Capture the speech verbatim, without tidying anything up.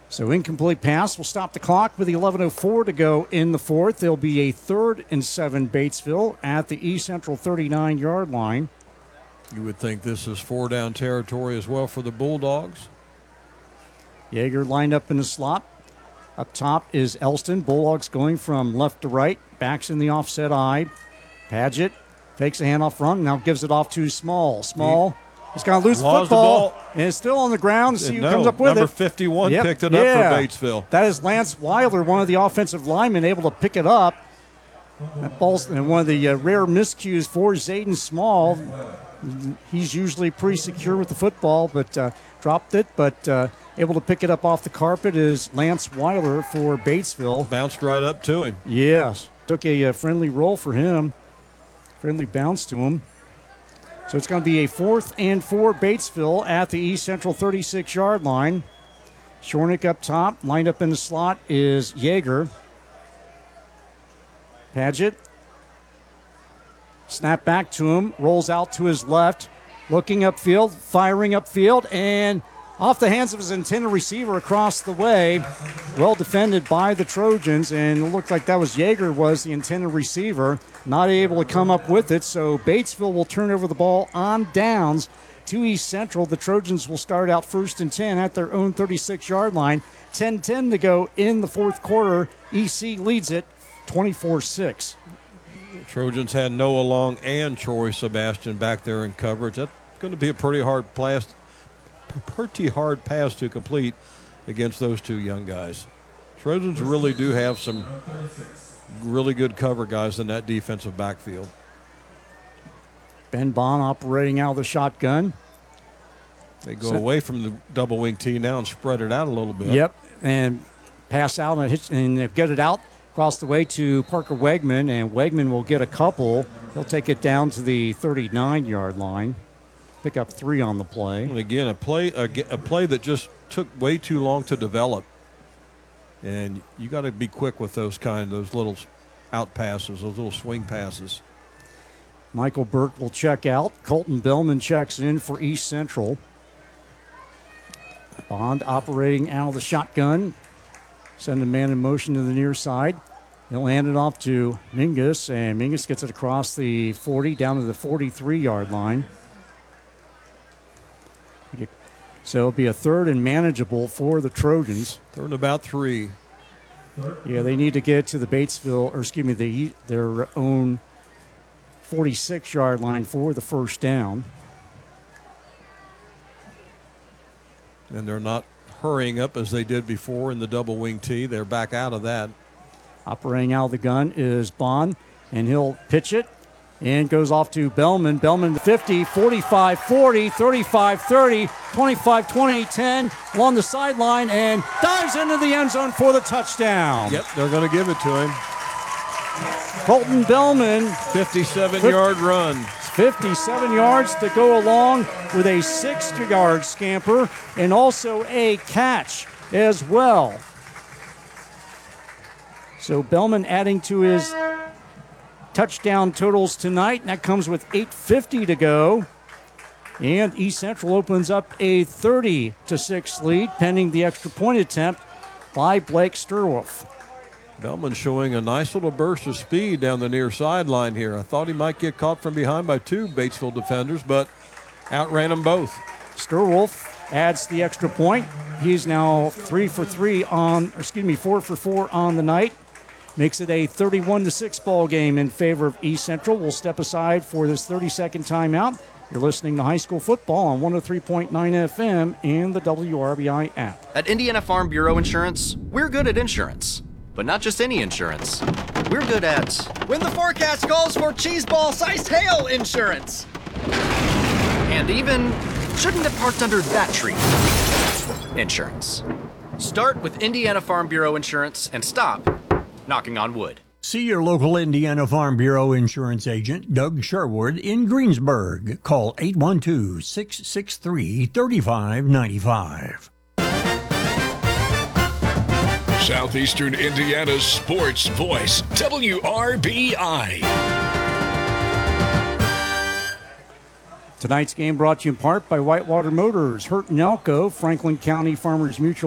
So incomplete pass will stop the clock with eleven oh four to go in the fourth. There'll be a third and seven Batesville at the East Central thirty-nine-yard line. You would think this is four-down territory as well for the Bulldogs. Yeager lined up in the slot. Up top is Elston. Bulldogs going from left to right. Backs in the offset eye. Padgett takes a handoff run. Now gives it off to Small. Small. He's going to lose the football. The and it's still on the ground. See who no, comes up with number it. Number fifty-one yep. picked it yeah. up for Batesville. That is Lance Weiler, one of the offensive linemen, able to pick it up. That ball's and one of the uh, rare miscues for Zayden Small. He's usually pretty secure with the football, but uh, dropped it. But uh, able to pick it up off the carpet is Lance Weiler for Batesville. Bounced right up to him. Yes. Took a, a friendly roll for him. Friendly bounce to him. So it's going to be a fourth and four Batesville at the East Central thirty-six-yard line. Shornick up top. Lined up in the slot is Yeager. Padgett. Snap back to him. Rolls out to his left. Looking upfield. Firing upfield. And off the hands of his intended receiver across the way. Well defended by the Trojans, and it looked like that was Yeager was the intended receiver. Not able to come up with it, so Batesville will turn over the ball on downs to East Central. The Trojans will start out first and ten at their own thirty-six-yard line. ten ten to go in the fourth quarter. E C leads it twenty-four six. Trojans had Noah Long and Troy Sebastian back there in coverage. That's going to be a pretty hard pass. Pretty hard pass to complete against those two young guys. Trojans really do have some really good cover guys in that defensive backfield. Ben Bond operating out of the shotgun. They go so, away from the double wing T now and spread it out a little bit. Yep, and pass out and, hit, and get it out across the way to Parker Wegman, and Wegman will get a couple. He'll take it down to the thirty-nine-yard line. Pick up three on the play. And again, a play a, a play that just took way too long to develop. And you got to be quick with those kind, those little out passes, those little swing passes. Michael Burke will check out. Colton Bellman checks in for East Central. Bond operating out of the shotgun. Send a man in motion to the near side. He'll hand it off to Mingus, and Mingus gets it across the forty down to the forty-three-yard line. So it'll be a third and manageable for the Trojans. Third and about three. Yeah, they need to get to the Batesville, or excuse me, the, their own forty-six-yard line for the first down. And they're not hurrying up as they did before in the double wing T. They're back out of that. Operating out of the gun is Bond, and he'll pitch it. And goes off to Bellman. Bellman fifty, forty-five, forty, thirty-five, thirty, twenty-five, twenty, ten along the sideline and dives into the end zone for the touchdown. Yep, they're going to give it to him. Colton Bellman. fifty-seven-yard run. fifty-seven yards to go along with a sixty-yard scamper and also a catch as well. So Bellman adding to his touchdown totals tonight, and that comes with eight fifty to go. And East Central opens up a thirty to six lead, pending the extra point attempt by Blake Sturwolf. Bellman showing a nice little burst of speed down the near sideline here. I thought he might get caught from behind by two Batesville defenders, but outran them both. Sturwolf adds the extra point. He's now three for three on, or excuse me, four for four on the night. Makes it a thirty-one to six ball game in favor of East Central. We'll step aside for this thirty-second timeout. You're listening to High School Football on one oh three point nine F M and the W R B I app. At Indiana Farm Bureau Insurance, we're good at insurance. But not just any insurance. We're good at when the forecast calls for cheese ball-sized hail insurance. And even shouldn't have parked under that tree insurance. Start with Indiana Farm Bureau Insurance and stop knocking on wood. See your local Indiana Farm Bureau insurance agent, Doug Sherwood, in Greensburg. Call eight one two, six six three, three five nine five. Southeastern Indiana's sports voice, W R B I. Tonight's game brought to you in part by Whitewater Motors, Hurt and Elko, Franklin County Farmers Mutual